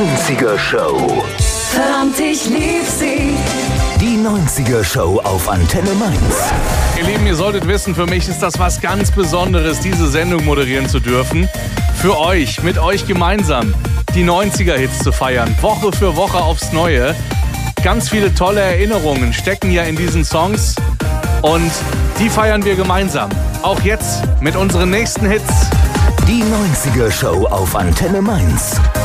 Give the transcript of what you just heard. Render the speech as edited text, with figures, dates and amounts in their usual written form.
90er Show. Verdammt, ich lieb sie. Die 90er Show auf Antenne Mainz. Ihr Lieben, ihr solltet wissen, für mich ist das was ganz Besonderes, diese Sendung moderieren zu dürfen. Für euch, mit euch gemeinsam, die 90er-Hits zu feiern. Woche für Woche aufs Neue. Ganz viele tolle Erinnerungen stecken ja in diesen Songs. Und die feiern wir gemeinsam. Auch jetzt mit unseren nächsten Hits. Die 90er Show auf Antenne Mainz.